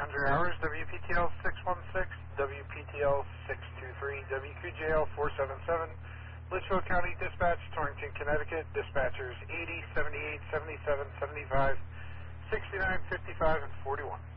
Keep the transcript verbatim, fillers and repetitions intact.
Hundred hours, W P T L six one six, W P T L six two three, W Q J L four seven seven, Litchfield County Dispatch, Torrington, Connecticut, dispatchers eighty, seventy-eight, seventy-seven, seventy-five, sixty-nine, fifty-five, and forty-one.